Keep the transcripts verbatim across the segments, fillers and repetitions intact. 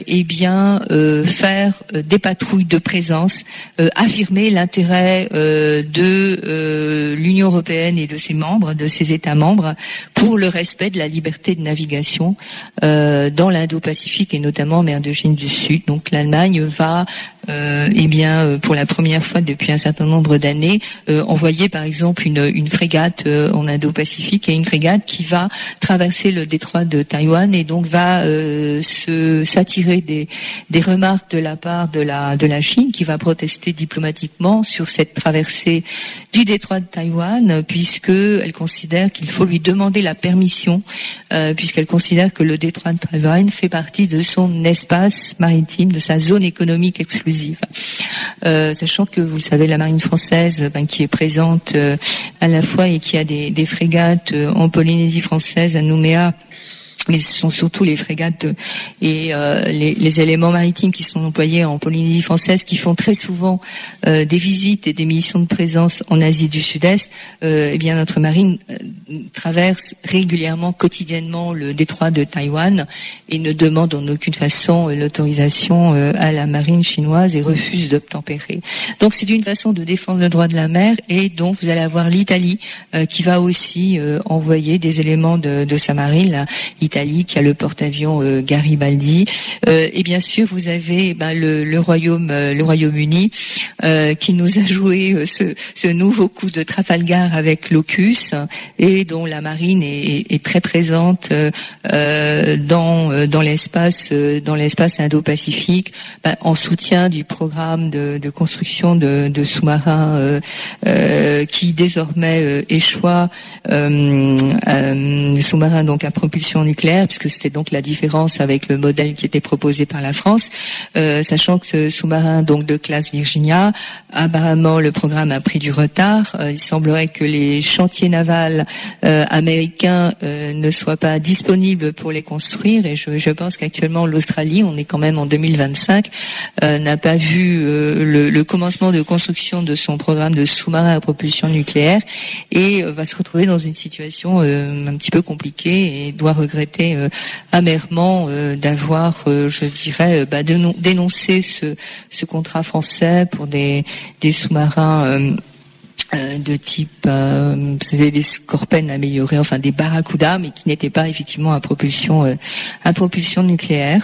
eh bien euh, faire euh, des patrouilles de présence, euh, affirmer l'intérêt euh, de euh, l'Union européenne et de ses membres, de ses États membres, pour le respect de la liberté de navigation euh, dans l'Indo-Pacifique et notamment en mer de Chine du Sud. Donc l'Allemagne va Euh, eh bien, euh, pour la première fois depuis un certain nombre d'années, euh, envoyer par exemple une, une frégate euh, en Indo-Pacifique, et une frégate qui va traverser le détroit de Taïwan et donc va euh, se s'attirer des, des remarques de la part de la de la Chine, qui va protester diplomatiquement sur cette traversée du détroit de Taïwan, puisque elle considère qu'il faut lui demander la permission, euh, puisqu'elle considère que le détroit de Taïwan fait partie de son espace maritime, de sa zone économique exclusive. Euh, sachant que, vous le savez, la marine française, ben, qui est présente euh, à la fois et qui a des, des frégates euh, en Polynésie française, à Nouméa, mais ce sont surtout les frégates et euh, les, les éléments maritimes qui sont employés en Polynésie française, qui font très souvent euh, des visites et des missions de présence en Asie du Sud-Est. Euh, eh bien, notre marine euh, traverse régulièrement, quotidiennement, le détroit de Taïwan et ne demande en aucune façon euh, l'autorisation euh, à la marine chinoise et refuse d'obtempérer. Donc, c'est une façon de défendre le droit de la mer, et donc vous allez avoir l'Italie euh, qui va aussi euh, envoyer des éléments de, de sa marine. Là, Italie, qui a le porte-avions euh, Garibaldi, euh, et bien sûr vous avez ben, le, le Royaume, euh, le Royaume-Uni, euh, qui nous a joué euh, ce, ce nouveau coup de Trafalgar avec l'AUKUS, et dont la marine est, est très présente euh, dans euh, dans l'espace euh, dans l'espace Indo-Pacifique, ben, en soutien du programme de, de construction de, de sous-marins euh, euh, qui désormais euh, échoit, euh, euh, sous-marins donc à propulsion nucléaire, puisque c'était donc la différence avec le modèle qui était proposé par la France, euh, sachant que ce sous-marin donc de classe Virginia, apparemment le programme a pris du retard. Euh, il semblerait que les chantiers navals euh, américains euh, ne soient pas disponibles pour les construire, et je, je pense qu'actuellement l'Australie, on est quand même en deux mille vingt-cinq, euh, n'a pas vu euh, le, le commencement de construction de son programme de sous-marin à propulsion nucléaire, et euh, va se retrouver dans une situation euh, un petit peu compliquée, et doit regretter Euh, amèrement euh, d'avoir, euh, je dirais, euh, bah, dénon- dénoncé ce, ce contrat français pour des, des sous-marins euh, euh, de type, euh, c'était des Scorpènes améliorés, enfin des Barracuda, mais qui n'étaient pas effectivement à propulsion, euh, à propulsion nucléaire.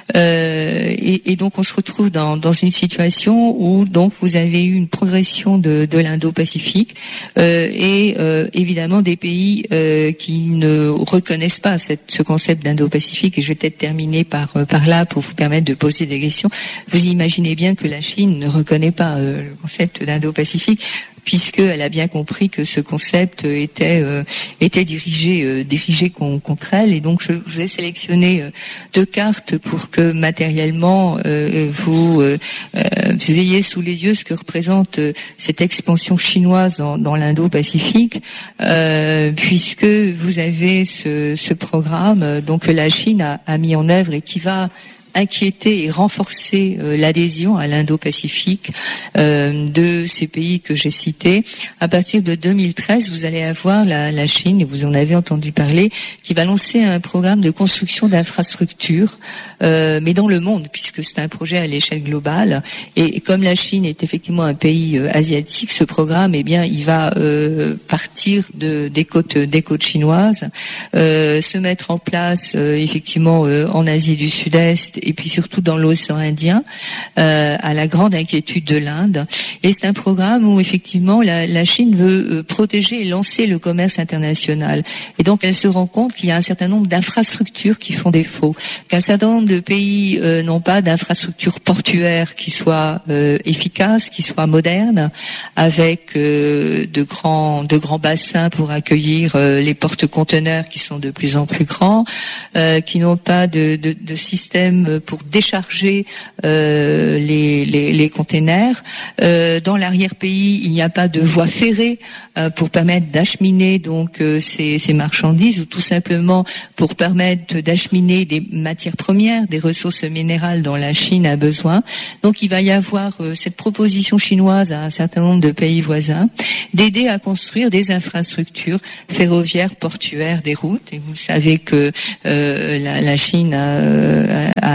Euh, et, et donc on se retrouve dans, dans une situation où donc vous avez eu une progression de, de l'Indo-Pacifique euh, et euh, évidemment des pays euh, qui ne reconnaissent pas cette, ce concept d'Indo-Pacifique. Et je vais peut-être terminer par par là pour vous permettre de poser des questions. Vous imaginez bien que la Chine ne reconnaît pas euh, le concept d'Indo-Pacifique, puisqu'elle a bien compris que ce concept était euh, était dirigé euh, dirigé con, contre elle. Et donc je vous ai sélectionné euh, deux cartes pour que matériellement euh, vous euh, vous ayez sous les yeux ce que représente euh, cette expansion chinoise dans, dans l'Indo-Pacifique, euh, puisque vous avez ce, ce programme euh, donc que la Chine a, a mis en œuvre et qui va inquiéter et renforcer euh, l'adhésion à l'Indo-Pacifique euh, de ces pays que j'ai cités. À partir de deux mille treize, vous allez avoir la, la Chine, et vous en avez entendu parler, qui va lancer un programme de construction d'infrastructures, euh, mais dans le monde, puisque c'est un projet à l'échelle globale. Et, et comme la Chine est effectivement un pays euh, asiatique, ce programme, eh bien, il va euh, partir de, des côtes, des côtes chinoises, euh, se mettre en place euh, effectivement euh, en Asie du Sud-Est, et puis surtout dans l'océan Indien, euh, à la grande inquiétude de l'Inde. Et c'est un programme où effectivement la, la Chine veut euh, protéger et lancer le commerce international. Et donc elle se rend compte qu'il y a un certain nombre d'infrastructures qui font défaut, qu'un certain nombre de pays euh, n'ont pas d'infrastructures portuaires qui soient euh, efficaces, qui soient modernes, avec euh, de grands de grands bassins pour accueillir euh, les porte-conteneurs qui sont de plus en plus grands, euh, qui n'ont pas de, de, de système pour décharger euh, les, les, les containers. Euh, dans l'arrière-pays, il n'y a pas de voie ferrée euh, pour permettre d'acheminer donc euh, ces, ces marchandises, ou tout simplement pour permettre d'acheminer des matières premières, des ressources minérales dont la Chine a besoin. Donc il va y avoir euh, cette proposition chinoise à un certain nombre de pays voisins d'aider à construire des infrastructures ferroviaires, portuaires, des routes. Et vous savez que euh, la, la Chine a,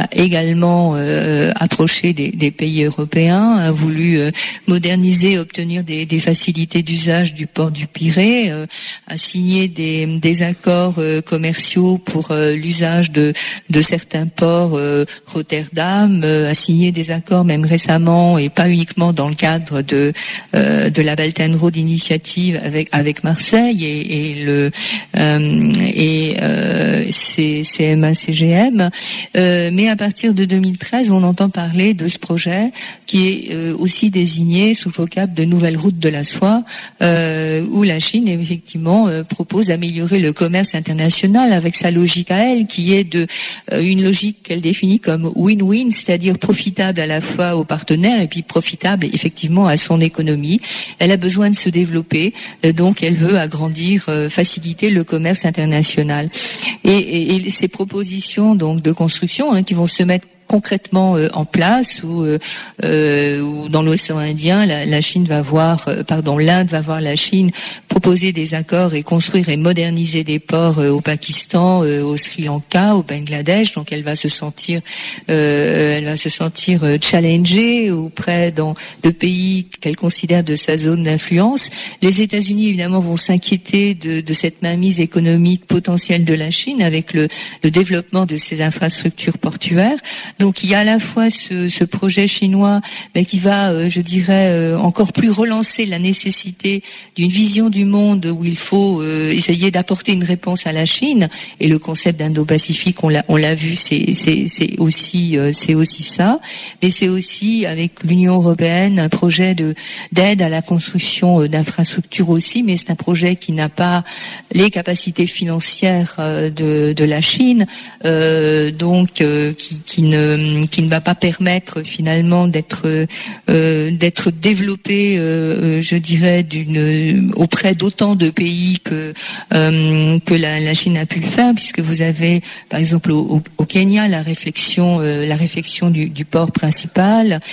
a également euh, approché des, des pays européens, a voulu euh, moderniser, obtenir des, des facilités d'usage du port du Pirée, euh, a signé des, des accords euh, commerciaux pour euh, l'usage de, de certains ports, euh, Rotterdam, euh, a signé des accords même récemment, et pas uniquement dans le cadre de euh, de la Belt and Road Initiative avec avec Marseille et, et le euh, et euh, C M A C G M, euh, mais à partir de deux mille treize, on entend parler de ce projet qui est euh, aussi désigné sous le vocable de nouvelles routes de la soie, euh, où la Chine effectivement euh, propose d'améliorer le commerce international avec sa logique à elle, qui est de euh, une logique qu'elle définit comme win-win, c'est-à-dire profitable à la fois aux partenaires et puis profitable effectivement à son économie. Elle a besoin de se développer, euh, donc elle veut agrandir, euh, faciliter le commerce international. Et, et, et ces propositions donc de construction hein, qui vont se mettre concrètement euh, en place, où, euh, euh, où dans l'océan Indien, la, la Chine va voir, euh, pardon, l'Inde va voir la Chine proposer des accords et construire et moderniser des ports euh, au Pakistan, euh, au Sri Lanka, au Bangladesh. Donc elle va se sentir, euh, elle va se sentir euh, challengée auprès dans, de pays qu'elle considère de sa zone d'influence. Les États-Unis évidemment vont s'inquiéter de, de cette mainmise économique potentielle de la Chine avec le, le développement de ses infrastructures portuaires. Donc il y a à la fois ce, ce projet chinois, mais qui va, euh, je dirais, euh, encore plus relancer la nécessité d'une vision du monde où il faut euh, essayer d'apporter une réponse à la Chine. Et le concept d'Indo-Pacifique, on l'a, on l'a vu, c'est, c'est, c'est aussi, euh, c'est aussi ça. Mais c'est aussi avec l'Union européenne un projet de d'aide à la construction euh, d'infrastructures aussi. Mais c'est un projet qui n'a pas les capacités financières euh, de, de la Chine, euh, donc euh, qui, qui ne qui ne va pas permettre finalement d'être euh, d'être développé, euh, je dirais, d'une auprès d'autant de pays que euh, que la, la Chine a pu le faire, puisque vous avez par exemple au, au Kenya la réflexion euh, la réflexion du, du port principal,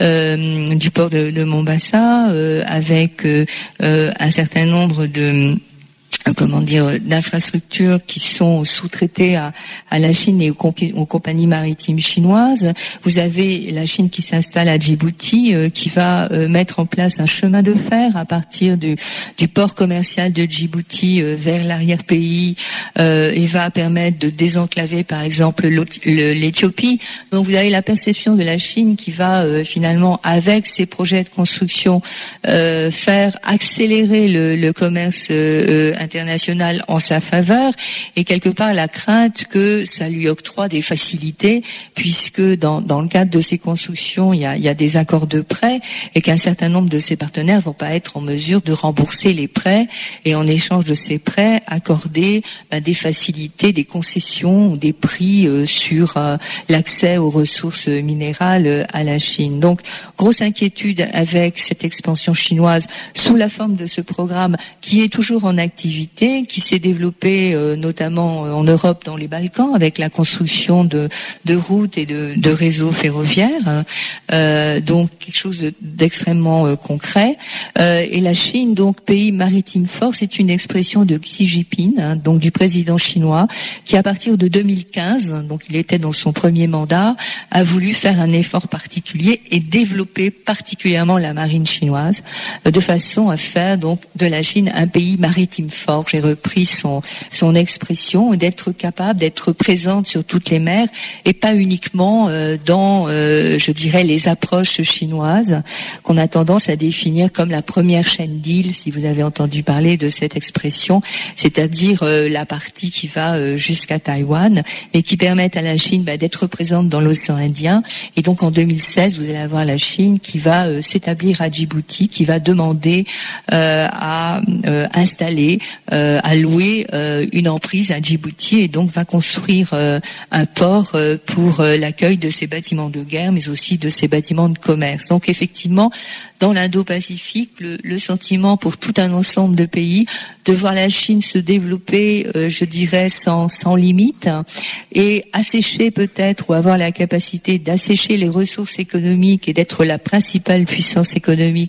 euh, du port de, de Mombasa, euh, avec euh, euh, un certain nombre de comment dire, d'infrastructures qui sont sous-traitées à, à la Chine et aux, compi- aux compagnies maritimes chinoises. Vous avez la Chine qui s'installe à Djibouti, euh, qui va euh, mettre en place un chemin de fer à partir du, du port commercial de Djibouti euh, vers l'arrière-pays, euh, et va permettre de désenclaver par exemple l'Éthiopie. Donc vous avez la perception de la Chine qui va euh, finalement, avec ses projets de construction, euh, faire accélérer le, le commerce euh, international international en sa faveur, et quelque part la crainte que ça lui octroie des facilités, puisque dans, dans le cadre de ces constructions, il y a, il y a des accords de prêt, et qu'un certain nombre de ses partenaires vont pas être en mesure de rembourser les prêts, et en échange de ces prêts, accorder ben, des facilités, des concessions, des prix euh, sur euh, l'accès aux ressources minérales euh, à la Chine. Donc, grosse inquiétude avec cette expansion chinoise sous la forme de ce programme qui est toujours en activité, qui s'est développé euh, notamment en Europe, dans les Balkans, avec la construction de, de routes et de, de réseaux ferroviaires. Euh, donc quelque chose de, d'extrêmement euh, concret. Euh, et la Chine, donc pays maritime fort, c'est une expression de Xi Jinping, hein, donc du président chinois, qui à partir de deux mille quinze, donc il était dans son premier mandat, a voulu faire un effort particulier et développer particulièrement la marine chinoise, euh, de façon à faire donc de la Chine un pays maritime fort. J'ai repris son son expression, d'être capable d'être présente sur toutes les mers et pas uniquement euh, dans, euh, je dirais, les approches chinoises qu'on a tendance à définir comme la première chaîne d'îles, si vous avez entendu parler de cette expression, c'est-à-dire euh, la partie qui va euh, jusqu'à Taïwan, mais qui permettent à la Chine bah, d'être présente dans l'océan Indien. Et donc en deux mille seize, vous allez avoir la Chine qui va euh, s'établir à Djibouti, qui va demander euh, à euh, installer Euh, à louer euh, une emprise à Djibouti, et donc va construire euh, un port euh, pour euh, l'accueil de ces bâtiments de guerre, mais aussi de ces bâtiments de commerce. Donc effectivement, dans l'Indo-Pacifique, le, le sentiment pour tout un ensemble de pays de voir la Chine se développer, euh, je dirais, sans, sans limite, et assécher peut-être, ou avoir la capacité d'assécher les ressources économiques et d'être la principale puissance économique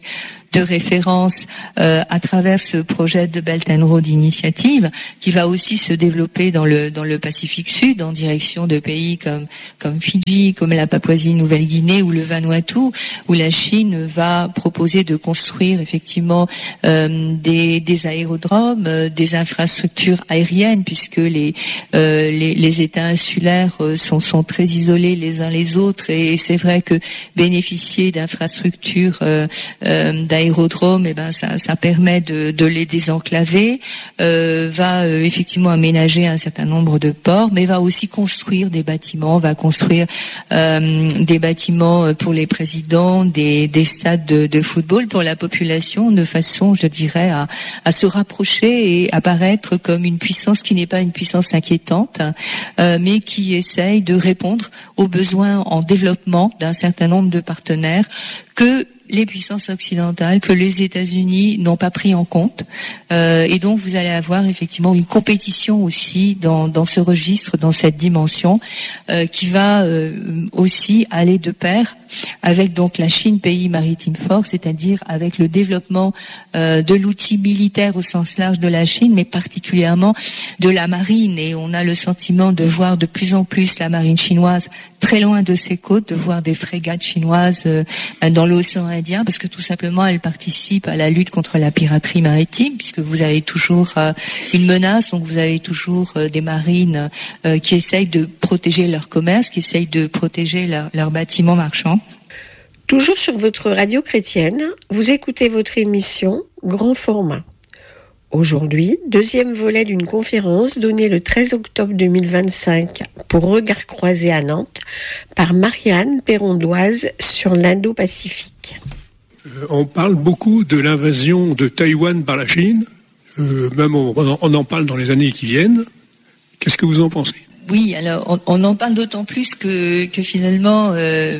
de référence euh, à travers ce projet de Belt and Road Initiative, qui va aussi se développer dans le dans le Pacifique Sud, en direction de pays comme comme Fidji, comme la Papouasie-Nouvelle-Guinée ou le Vanuatu, où la Chine va proposer de construire effectivement euh, des des aérodromes, euh, des infrastructures aériennes, puisque les euh, les, les États insulaires euh, sont sont très isolés les uns les autres, et, et c'est vrai que bénéficier d'infrastructures euh, euh, d'aérodromes, eh ben ça ça permet de de les désenclaver, euh, va euh, effectivement aménager un certain nombre de ports, mais va aussi construire des bâtiments, va construire euh, des bâtiments pour les présidents, des des stades de, de football pour la population, de façon, je dirais, à à se rapprocher et apparaître comme une puissance qui n'est pas une puissance inquiétante, euh, mais qui essaye de répondre aux besoins en développement d'un certain nombre de partenaires que les puissances occidentales, que les États-Unis n'ont pas pris en compte, euh, et donc vous allez avoir effectivement une compétition aussi dans dans ce registre, dans cette dimension, euh, qui va euh, aussi aller de pair avec donc la Chine, pays maritime fort, c'est-à-dire avec le développement euh, de l'outil militaire au sens large de la Chine, mais particulièrement de la marine. Et on a le sentiment de voir de plus en plus la marine chinoise très loin de ses côtes, de voir des frégates chinoises euh, dans l'océan Indien, parce que tout simplement elles participent à la lutte contre la piraterie maritime, puisque vous avez toujours euh, une menace, donc vous avez toujours euh, des marines euh, qui essayent de protéger leur commerce, qui essayent de protéger leurs leur bâtiments marchands. Toujours sur votre radio chrétienne, vous écoutez votre émission Grand Format. Aujourd'hui, deuxième volet d'une conférence donnée le treize octobre deux mille vingt-cinq pour Regard Croisé à Nantes par Marianne Perrondoise sur l'Indo-Pacifique. Euh, on parle beaucoup de l'invasion de Taïwan par la Chine, euh, même on, on en parle dans les années qui viennent. Qu'est-ce que vous en pensez ? Oui, alors on, on en parle d'autant plus que, que finalement euh,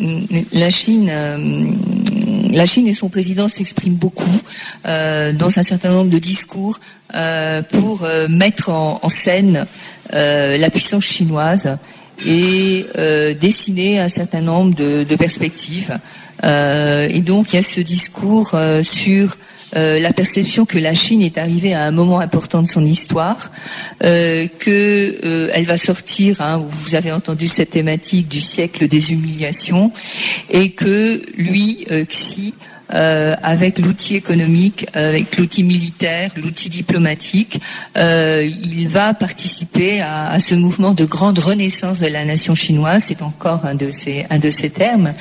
la Chine, euh, la Chine et son président s'expriment beaucoup euh, dans un certain nombre de discours euh, pour euh, mettre en, en scène euh, la puissance chinoise et euh, dessiner un certain nombre de, de perspectives. Euh, et donc il y a ce discours euh, sur Euh, la perception que la Chine est arrivée à un moment important de son histoire, euh, que euh, elle va sortir, hein, vous avez entendu cette thématique du siècle des humiliations, et que lui, euh, Xi, Euh, avec l'outil économique, avec l'outil militaire, l'outil diplomatique, euh, il va participer à, à ce mouvement de grande renaissance de la nation chinoise. C'est encore un de ces un de ces termes.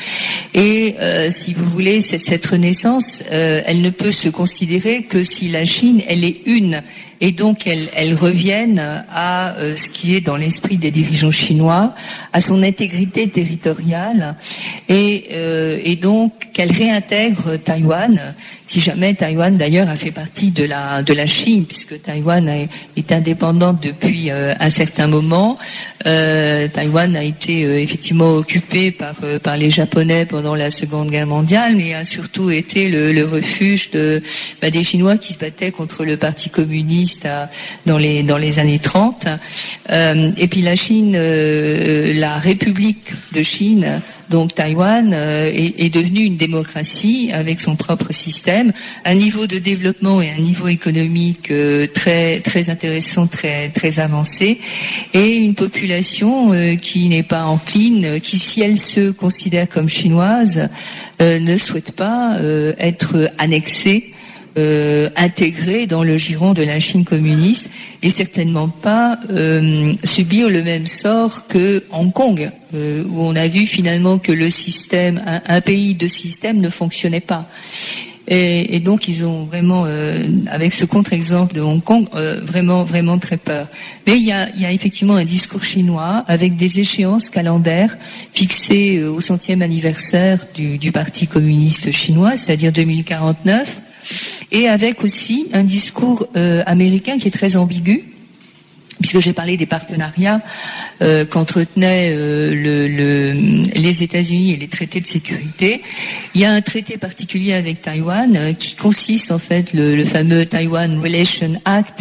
Et euh, si vous voulez, cette, cette renaissance, euh, elle ne peut se considérer que si la Chine, elle est une. Et donc, elle, elle revienne à euh, ce qui est dans l'esprit des dirigeants chinois, à son intégrité territoriale, et, euh, et donc qu'elle réintègre Taïwan, si jamais Taïwan d'ailleurs a fait partie de la de la Chine, puisque Taïwan a, est indépendante depuis euh, un certain moment. Euh, Taïwan a été euh, effectivement occupé par euh, par les Japonais pendant la Seconde Guerre mondiale, mais a surtout été le, le refuge de bah, des Chinois qui se battaient contre le Parti communiste à, dans les dans les années trente. Euh, et puis la Chine, euh, la République de Chine, donc Taïwan, euh, est, est devenue une démocratie avec son propre système, un niveau de développement et un niveau économique euh, très très intéressant, très très avancé, et une population euh, qui n'est pas encline, qui, si elle se considère comme chinoise, euh, ne souhaite pas euh, être annexée, Euh, intégré dans le giron de la Chine communiste, et certainement pas euh, subir le même sort que Hong Kong, euh, où on a vu finalement que le système, un, un pays de système ne fonctionnait pas. Et, et donc ils ont vraiment, euh, avec ce contre-exemple de Hong Kong, euh, vraiment vraiment très peur. Mais il y a, il y a effectivement un discours chinois avec des échéances calendaires fixées euh, au centième anniversaire du, du Parti communiste chinois, c'est-à-dire deux mille quarante-neuf. Et avec aussi un discours euh, américain qui est très ambigu, puisque j'ai parlé des partenariats euh, qu'entretenaient euh, le, le, les États-Unis et les traités de sécurité. Il y a un traité particulier avec Taïwan euh, qui consiste en fait le, le fameux Taiwan Relation Act,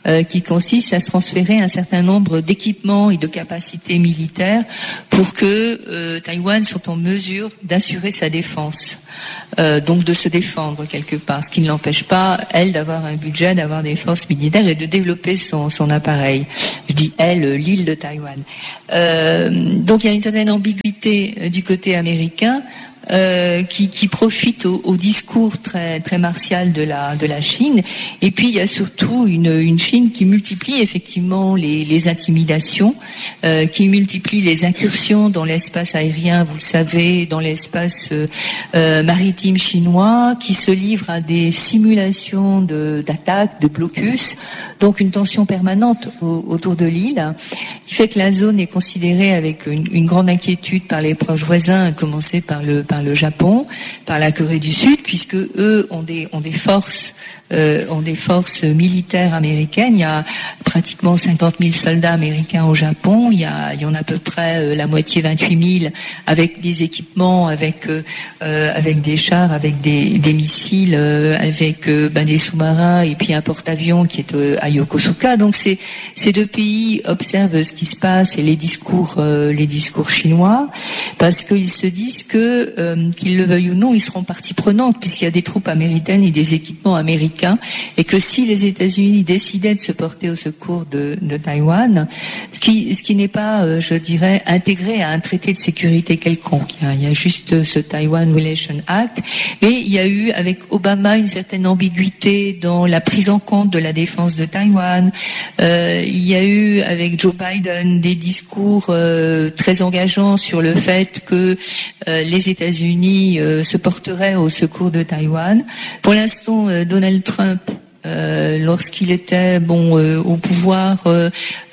euh, qui consiste à se transférer un certain nombre d'équipements et de capacités militaires pour que euh, Taïwan soit en mesure d'assurer sa défense, euh, donc de se défendre quelque part, ce qui ne l'empêche pas, elle, d'avoir un budget, d'avoir des forces militaires et de développer son, son appareil. Je dis elle, l'île de Taïwan. Euh, donc il y a une certaine ambiguïté euh, du côté américain. Euh, qui, qui profite au, au discours très très martial de la de la Chine, et puis il y a surtout une une Chine qui multiplie effectivement les les intimidations, euh, qui multiplie les incursions dans l'espace aérien, vous le savez, dans l'espace euh, euh, maritime chinois, qui se livre à des simulations de d'attaques, de blocus, donc une tension permanente au, autour de l'île, qui fait que la zone est considérée avec une, une grande inquiétude par les proches voisins, à commencer par le par le Japon, par la Corée du Sud, puisque eux ont des ont des forces euh, ont des forces militaires américaines. Il y a pratiquement cinquante mille soldats américains au Japon. Il y a il y en a à peu près euh, la moitié, vingt-huit mille, avec des équipements, avec euh, avec des chars, avec des des missiles, euh, avec euh, ben, des sous-marins et puis un porte-avions qui est euh, à Yokosuka. Donc c'est ces deux pays observent ce qui se passe et les discours euh, les discours chinois, parce qu'ils se disent que euh, qu'ils le veuillent ou non, ils seront partie prenante puisqu'il y a des troupes américaines et des équipements américains, et que si les États-Unis décidaient de se porter au secours de, de Taïwan, ce qui ce qui n'est pas, euh, je dirais, intégré à un traité de sécurité quelconque. Il y a, il y a juste ce Taiwan Relation Act, mais il y a eu avec Obama une certaine ambiguïté dans la prise en compte de la défense de Taïwan. Euh, il y a eu avec Joe Biden des discours euh, très engageants sur le fait que euh, les États-Unis euh, se porteraient au secours de Taïwan. Pour l'instant, euh, Donald Trump, euh, lorsqu'il était bon euh, au pouvoir, euh,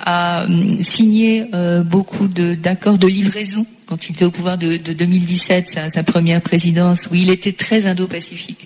a signé euh, beaucoup de, d'accords de livraison. Quand il était au pouvoir de, de deux mille dix-sept, sa, sa première présidence, où il était très indo-pacifique,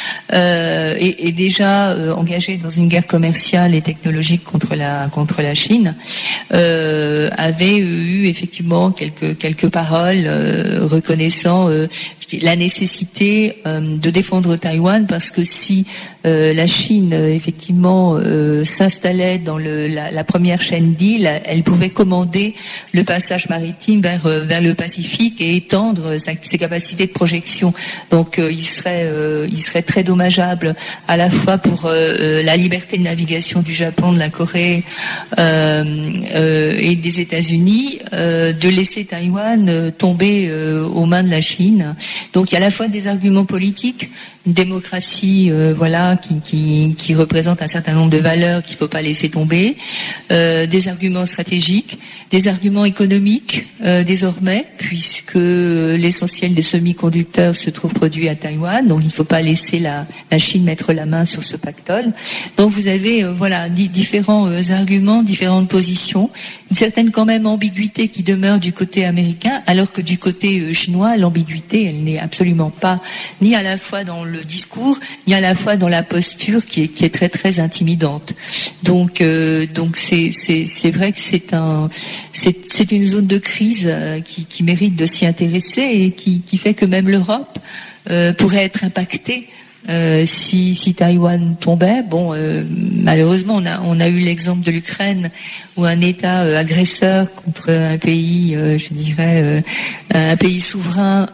euh, et, et déjà euh, engagé dans une guerre commerciale et technologique contre la contre la Chine, euh, avait eu effectivement quelques quelques paroles euh, reconnaissant euh, la nécessité euh, de défendre Taïwan, parce que si euh, la Chine euh, effectivement euh, s'installait dans le, la, la première chaîne d'îles, elle pouvait commander le passage maritime vers euh, vers le Pacifique et étendre sa, ses capacités de projection. Donc euh, il serait euh, il serait très dommageable à la fois pour euh, la liberté de navigation du Japon, de la Corée euh, euh, et des États-Unis euh, de laisser Taïwan euh, tomber euh, aux mains de la Chine. Donc il y a à la fois des arguments politiques, une démocratie euh, voilà qui, qui qui représente un certain nombre de valeurs qu'il faut pas laisser tomber, euh, des arguments stratégiques, des arguments économiques euh, désormais, puisque l'essentiel des semi-conducteurs se trouve produit à Taïwan, donc il ne faut pas laisser la la Chine mettre la main sur ce pactole. Donc vous avez euh, voilà di- différents euh, arguments, différentes positions, une certaine quand même ambiguïté qui demeure du côté américain, alors que du côté euh, chinois, l'ambiguïté elle n'est absolument pas ni à la fois dans le le discours, ni à la fois dans la posture qui est qui est très très intimidante. Donc euh, donc c'est c'est c'est vrai que c'est un c'est c'est une zone de crise euh, qui qui mérite de s'y intéresser, et qui qui fait que même l'Europe euh, pourrait être impactée Euh, si, si Taïwan tombait. Bon, euh, malheureusement, on a, on a eu l'exemple de l'Ukraine, où un État euh, agresseur contre un pays, euh, je dirais, euh, un pays souverain,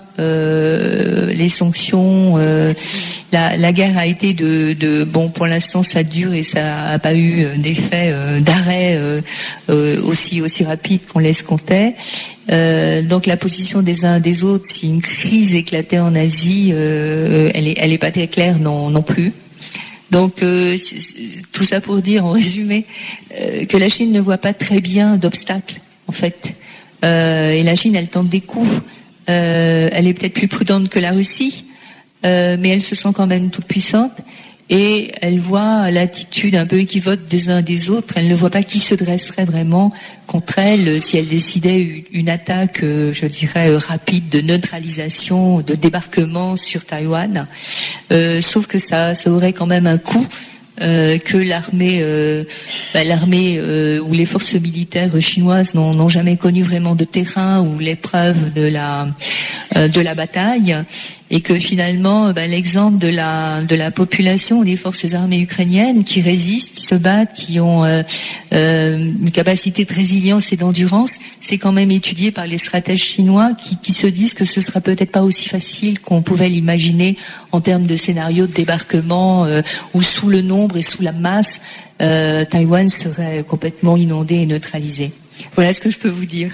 euh, les sanctions, euh, la, la guerre a été de, de, bon, pour l'instant, ça dure et ça a pas eu d'effet euh, d'arrêt euh, euh, aussi aussi rapide qu'on l'escomptait. Euh, donc la position des uns et des autres, si une crise éclatait en Asie, euh, elle est elle est pas très claire non non plus. Donc euh, c'est, c'est, tout ça pour dire en résumé euh, que la Chine ne voit pas très bien d'obstacles en fait, euh, et la Chine elle tente des coups. Euh, elle est peut-être plus prudente que la Russie, euh, mais elle se sent quand même toute puissante. Et elle voit l'attitude un peu équivoque des uns des autres. Elle ne voit pas qui se dresserait vraiment contre elle si elle décidait une attaque, je dirais, rapide de neutralisation, de débarquement sur Taïwan. Euh, sauf que ça, ça aurait quand même un coût. Euh, que l'armée, euh, bah, l'armée euh, ou les forces militaires chinoises n'ont, n'ont jamais connu vraiment de terrain, où l'épreuve de la euh, de la bataille, et que finalement, bah, l'exemple de la de la population des forces armées ukrainiennes qui résistent, qui se battent, qui ont euh, euh, une capacité de résilience et d'endurance, c'est quand même étudié par les stratèges chinois qui, qui se disent que ce sera peut-être pas aussi facile qu'on pouvait l'imaginer en termes de scénario de débarquement euh, où sous le nombre et sous la masse, euh, Taïwan serait complètement inondé et neutralisé. Voilà ce que je peux vous dire.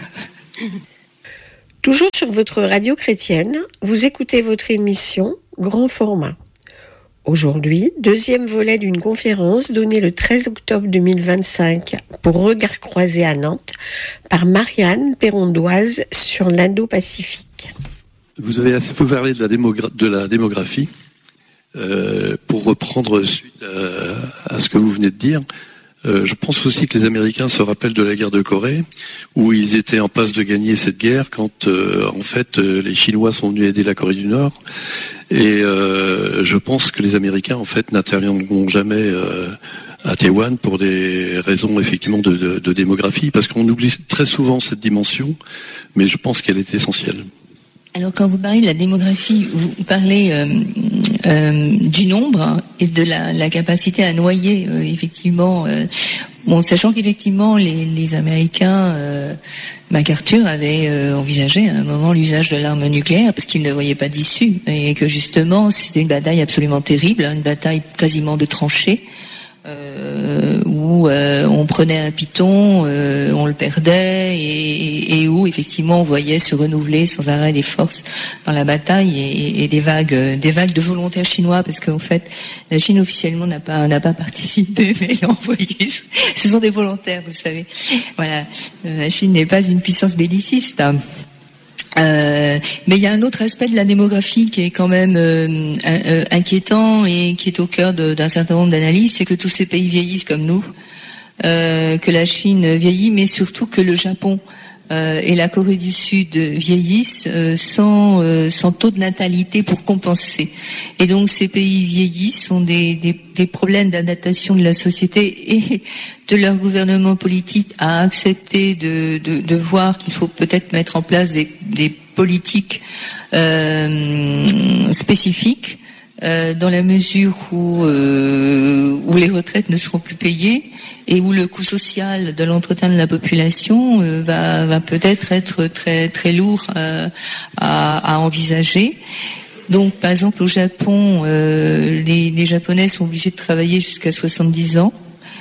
Toujours sur votre radio chrétienne, vous écoutez votre émission Grand Format. Aujourd'hui, deuxième volet d'une conférence donnée le treize octobre deux mille vingt-cinq pour Regard Croisé à Nantes par Marianne Pérondoise sur l'Indo-Pacifique. Vous avez assez peu parlé de la, démogra- de la démographie. Euh, pour reprendre suite à, à ce que vous venez de dire, euh, je pense aussi que les Américains se rappellent de la guerre de Corée, où ils étaient en passe de gagner cette guerre quand, euh, en fait, euh, les Chinois sont venus aider la Corée du Nord. Et euh, je pense que les Américains, en fait, n'interviendront jamais euh, à Taïwan pour des raisons, effectivement, de, de, de démographie, parce qu'on oublie très souvent cette dimension, mais je pense qu'elle est essentielle. Alors, quand vous parlez de la démographie, vous parlez euh, euh, du nombre et de la, la capacité à noyer, euh, effectivement. Euh, bon, sachant qu'effectivement, les, les Américains, euh, MacArthur avait euh, envisagé à un moment l'usage de l'arme nucléaire parce qu'il ne voyait pas d'issue et que justement, c'était une bataille absolument terrible, hein, une bataille quasiment de tranchées. Euh, où euh, on prenait un python, euh, on le perdait, et, et où effectivement on voyait se renouveler sans arrêt des forces dans la bataille et, et des vagues, des vagues de volontaires chinois, parce qu'en fait la Chine officiellement n'a pas n'a pas participé, mais elle a envoyé. Ce sont des volontaires, vous savez. Voilà, la Chine n'est pas une puissance belliciste. Euh, mais il y a un autre aspect de la démographie qui est quand même euh, euh, inquiétant et qui est au cœur de, d'un certain nombre d'analyses, c'est que tous ces pays vieillissent comme nous, euh, que la Chine vieillit, mais surtout que le Japon euh, et la Corée du Sud vieillissent euh, sans, euh, sans taux de natalité pour compenser. Et donc ces pays vieillissent, ont des, des, des problèmes d'adaptation de la société et de leur gouvernement politique à accepter de, de, de voir qu'il faut peut-être mettre en place des, des politiques euh, spécifiques euh, dans la mesure où, euh, où les retraites ne seront plus payées et où le coût social de l'entretien de la population euh, va, va peut-être être très, très lourd euh, à, à envisager. Donc, par exemple, au Japon, euh, les, les Japonais sont obligés de travailler jusqu'à soixante-dix ans.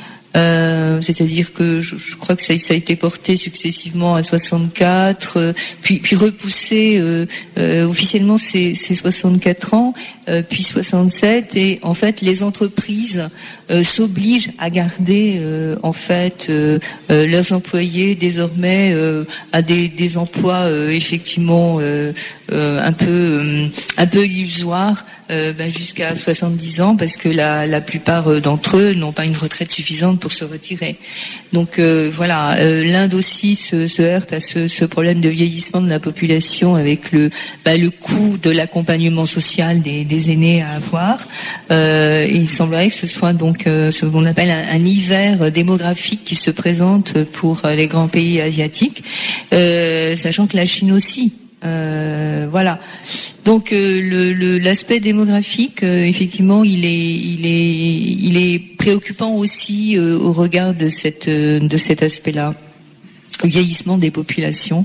Euh, c'est-à-dire que je, je crois que ça, ça a été porté successivement à soixante-quatre, euh, puis, puis repoussé euh, euh, officiellement c'est, c'est soixante-quatre ans, euh, puis soixante-sept, et en fait les entreprises euh, s'obligent à garder euh, en fait euh, euh, leurs employés désormais euh, à des, des emplois euh, effectivement euh, euh, un peu euh, un peu illusoires. Euh, ben jusqu'à soixante-dix ans, parce que la, la plupart d'entre eux n'ont pas une retraite suffisante pour se retirer. Donc euh, voilà, euh, l'Inde aussi se, se heurte à ce, ce problème de vieillissement de la population avec le, ben, le coût de l'accompagnement social des, des aînés à avoir. Euh, et il semblerait que ce soit donc euh, ce qu'on appelle un, un hiver démographique qui se présente pour les grands pays asiatiques, euh, sachant que la Chine aussi. Euh, voilà. Donc euh, le, le, l'aspect démographique, euh, effectivement, il est, il est, il est préoccupant aussi euh, au regard de cette, euh, de cet aspect-là, le vieillissement des populations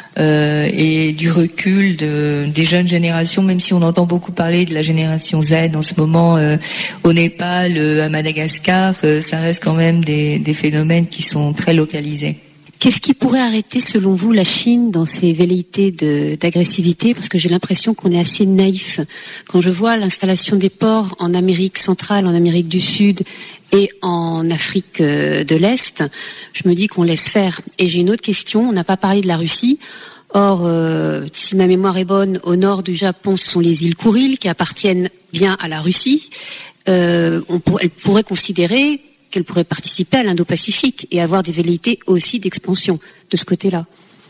euh, et du recul de, des jeunes générations. Même si on entend beaucoup parler de la génération Z en ce moment euh, au Népal, euh, à Madagascar, euh, ça reste quand même des, des phénomènes qui sont très localisés. Qu'est-ce qui pourrait arrêter, selon vous, la Chine dans ses velléités de, d'agressivité ? Parce que j'ai l'impression qu'on est assez naïf. Quand je vois l'installation des ports en Amérique centrale, en Amérique du Sud et en Afrique de l'Est, je me dis qu'on laisse faire. Et j'ai une autre question, on n'a pas parlé de la Russie. Or, euh, si ma mémoire est bonne, au nord du Japon, ce sont les îles Kouriles qui appartiennent bien à la Russie. Euh, on pour, elle pourrait considérer qu'elle pourrait participer à l'Indo-Pacifique et avoir des velléités aussi d'expansion de ce côté-là.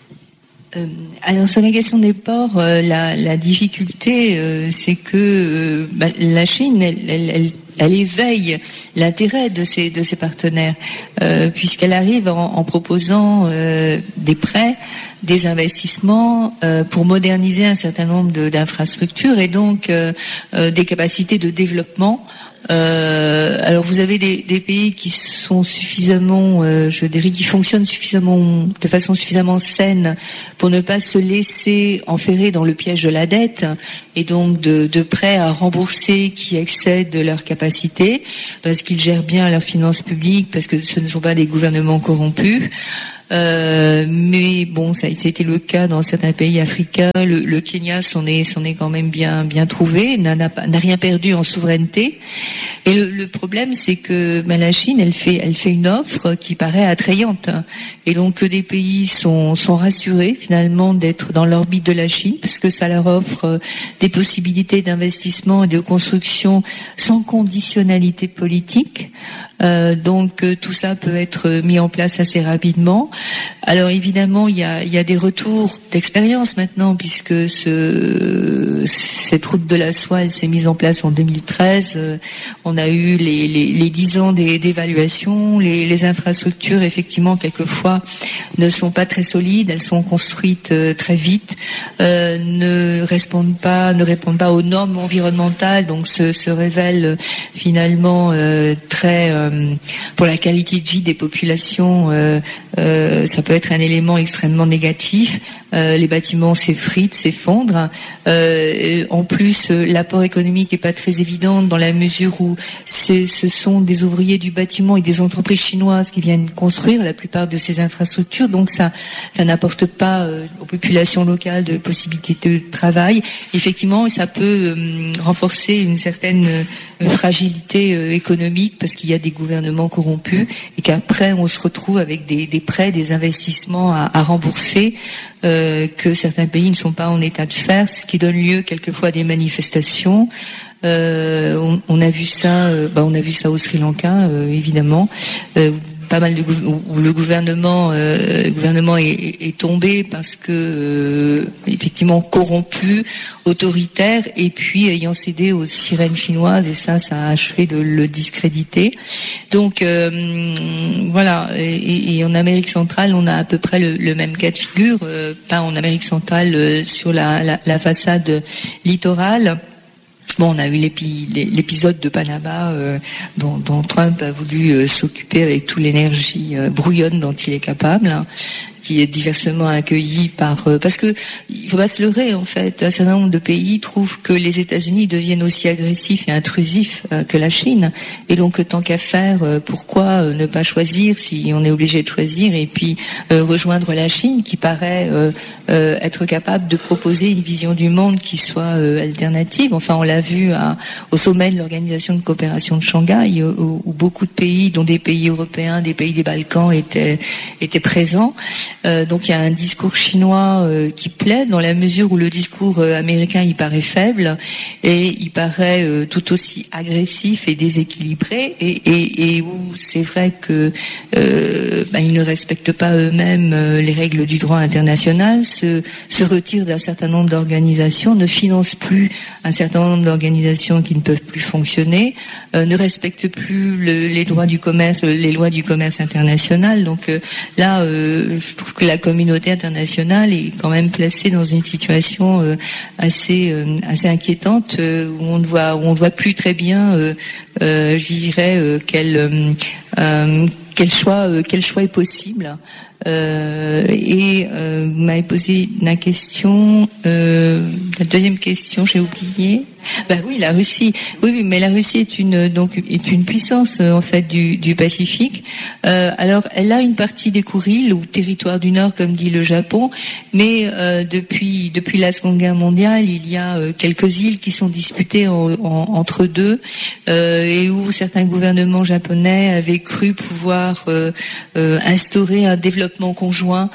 Euh, alors sur la question des ports, euh, la, la difficulté, euh, c'est que euh, bah, la Chine, elle, elle, elle, elle éveille l'intérêt de ses de ses partenaires, euh, puisqu'elle arrive en, en proposant euh, des prêts des investissements euh, pour moderniser un certain nombre de, d'infrastructures et donc euh, euh, des capacités de développement. Euh, alors vous avez des, des pays qui sont suffisamment, euh, je dirais, qui fonctionnent suffisamment, de façon suffisamment saine pour ne pas se laisser enferrer dans le piège de la dette et donc de, de prêts à rembourser qui excèdent leur capacité parce qu'ils gèrent bien leurs finances publiques, parce que ce ne sont pas des gouvernements corrompus. Euh, mais bon, ça a été le cas dans certains pays africains. Le, le Kenya s'en est, s'en est quand même bien, bien trouvé, n'a, n'a, n'a rien perdu en souveraineté. Et le, le problème, c'est que ben, la Chine, elle fait, elle fait une offre qui paraît attrayante. Et donc que des pays sont, sont rassurés finalement d'être dans l'orbite de la Chine, parce que ça leur offre des possibilités d'investissement et de construction sans conditionnalité politique. Euh, donc euh, tout ça peut être mis en place assez rapidement. Alors évidemment, il y a, il y a des retours d'expérience maintenant, puisque ce, cette route de la soie, elle s'est mise en place en deux mille treize. Euh, on a eu les, les, les dix ans des, d'évaluation. Les, les infrastructures, effectivement, quelquefois, ne sont pas très solides. Elles sont construites euh, très vite, euh, ne répondent pas, ne répondent pas aux normes environnementales, donc se, se révèlent euh, finalement euh, très euh, pour la qualité de vie des populations, euh, euh, ça peut être un élément extrêmement négatif. Euh, les bâtiments s'effritent, s'effondrent. Euh, en plus, euh, l'apport économique n'est pas très évident dans la mesure où c'est, ce sont des ouvriers du bâtiment et des entreprises chinoises qui viennent construire la plupart de ces infrastructures. Donc ça, ça n'apporte pas euh, aux populations locales de possibilités de travail. Effectivement, ça peut euh, renforcer une certaine euh, fragilité euh, économique parce qu'il y a des gouvernements corrompus et qu'après on se retrouve avec des, des prêts, des investissements à, à rembourser. Euh, que certains pays ne sont pas en état de faire, ce qui donne lieu quelquefois à des manifestations. Euh, on, on a vu ça, euh, bah on a vu ça au Sri Lanka, euh, évidemment. Euh, pas mal de où le gouvernement euh, le gouvernement est, est tombé parce que euh, effectivement corrompu, autoritaire et puis ayant cédé aux sirènes chinoises et ça ça a achevé de le discréditer. Donc euh, voilà et, et en Amérique centrale on a à peu près le, le même cas de figure, euh, pas en Amérique centrale euh, sur la, la, la façade littorale. Bon, on a eu l'épi, l'épisode de Panama euh, dont, dont Trump a voulu euh, s'occuper avec toute l'énergie euh, brouillonne dont il est capable, hein, qui est diversement accueilli par... Euh, parce que il faut pas se leurrer, en fait. Un certain nombre de pays trouvent que les États-Unis deviennent aussi agressifs et intrusifs euh, que la Chine. Et donc, tant qu'à faire, euh, pourquoi euh, ne pas choisir si on est obligé de choisir et puis euh, rejoindre la Chine qui paraît euh, euh, être capable de proposer une vision du monde qui soit euh, alternative. Enfin, on l'a vu à, au sommet de l'Organisation de coopération de Shanghai, où, où beaucoup de pays, dont des pays européens, des pays des Balkans, étaient, étaient présents. Euh, donc il y a un discours chinois euh, qui plaît dans la mesure où le discours euh, américain il paraît faible et il paraît euh, tout aussi agressif et déséquilibré et, et, et où c'est vrai que euh, ben, ils ne respectent pas eux-mêmes euh, les règles du droit international, se, se retirent d'un certain nombre d'organisations, ne financent plus un certain nombre d'organisations qui ne peuvent plus fonctionner, euh, ne respectent plus le, les droits du commerce, les lois du commerce international. Donc euh, là, euh, je trouve que la communauté internationale est quand même placée dans une situation euh, assez euh, assez inquiétante euh, où on ne voit où on ne voit plus très bien, euh, euh, je dirais, euh, quel euh, euh, quel choix euh, quel choix est possible. Euh, et euh, vous m'avez posé la question, euh, la deuxième question, j'ai oublié. Bah oui, la Russie. Oui, oui, mais la Russie est une donc est une puissance en fait du, du Pacifique. Euh, alors, elle a une partie des Kuriles ou territoire du Nord, comme dit le Japon, mais euh, depuis depuis la Seconde Guerre mondiale, il y a euh, quelques îles qui sont disputées en, en, entre deux euh, et où certains gouvernements japonais avaient cru pouvoir euh, euh, instaurer un développement conjoint.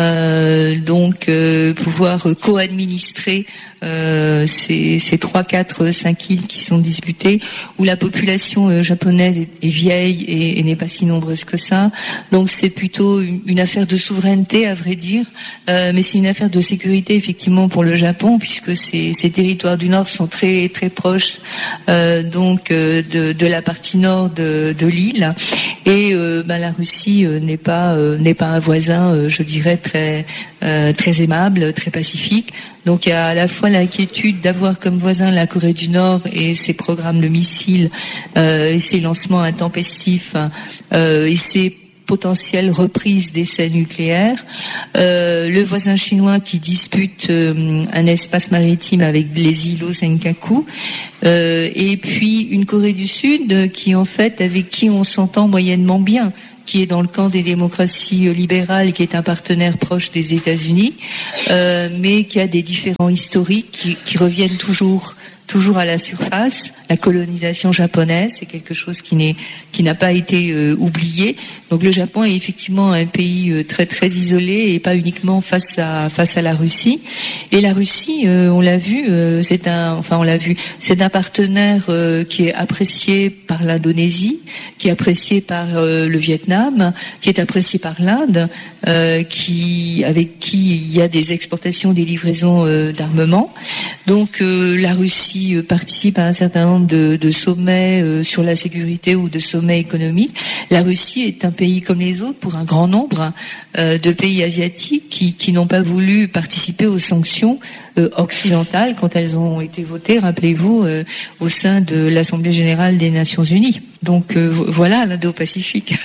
Euh, donc euh, pouvoir euh, co-administrer euh, ces, ces trois, quatre, cinq îles qui sont disputées, où la population euh, japonaise est, est vieille et, et n'est pas si nombreuse que ça. Donc c'est plutôt une, une affaire de souveraineté, à vrai dire, euh, mais c'est une affaire de sécurité effectivement pour le Japon, puisque ces, ces territoires du Nord sont très très proches euh, donc euh, de, de la partie nord de, de l'île, et euh, ben, la Russie euh, n'est pas euh, n'est pas un voisin, euh, je dirais, très euh, très aimable, très pacifique. Donc il y a à la fois l'inquiétude d'avoir comme voisin la Corée du Nord et ses programmes de missiles euh, et ses lancements intempestifs euh, et ses potentielle reprise d'essais nucléaires, euh, le voisin chinois qui dispute euh, un espace maritime avec les îlots Senkaku, euh, et puis une Corée du Sud qui en fait avec qui on s'entend moyennement bien, qui est dans le camp des démocraties libérales, qui est un partenaire proche des États-Unis, euh, mais qui a des différends historiques qui, qui reviennent toujours toujours à la surface. La colonisation japonaise, c'est quelque chose qui n'est qui n'a pas été euh, oublié. Donc le Japon est effectivement un pays euh, très très isolé et pas uniquement face à face à la Russie. Et la Russie, euh, on l'a vu, euh, c'est un enfin on l'a vu, c'est un partenaire euh, qui est apprécié par l'Indonésie, qui est apprécié par euh, le Vietnam, qui est apprécié par l'Inde, euh, qui avec qui il y a des exportations, des livraisons euh, d'armement. Donc euh, la Russie euh, participe à un certain nombre de, de sommets euh, sur la sécurité ou de sommets économiques. La Russie est un pays comme les autres pour un grand nombre euh, de pays asiatiques qui, qui n'ont pas voulu participer aux sanctions euh, occidentales quand elles ont été votées, rappelez-vous, euh, au sein de l'Assemblée générale des Nations Unies. Donc euh, voilà l'Indo-Pacifique.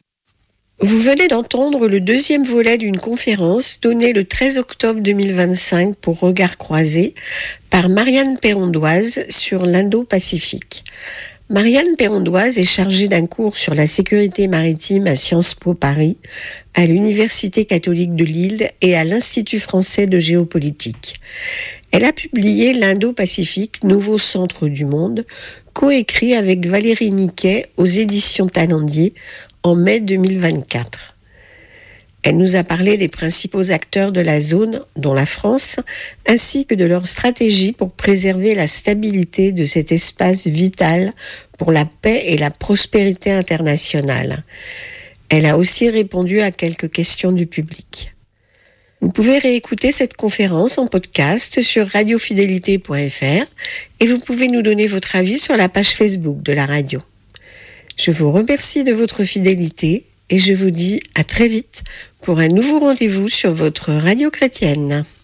Vous venez d'entendre le deuxième volet d'une conférence donnée le treize octobre deux mille vingt-cinq pour Regards croisés par Marianne Perrondoise sur l'Indo-Pacifique. Marianne Perrondoise est chargée d'un cours sur la sécurité maritime à Sciences Po Paris, à l'Université catholique de Lille et à l'Institut français de géopolitique. Elle a publié l'Indo-Pacifique, nouveau centre du monde, coécrit avec Valérie Niquet aux éditions Talendier en mai deux mille vingt-quatre. Elle nous a parlé des principaux acteurs de la zone, dont la France, ainsi que de leur stratégie pour préserver la stabilité de cet espace vital pour la paix et la prospérité internationale. Elle a aussi répondu à quelques questions du public. Vous pouvez réécouter cette conférence en podcast sur radio fidélité point f r et vous pouvez nous donner votre avis sur la page Facebook de la radio. Je vous remercie de votre fidélité et je vous dis à très vite pour un nouveau rendez-vous sur votre radio chrétienne.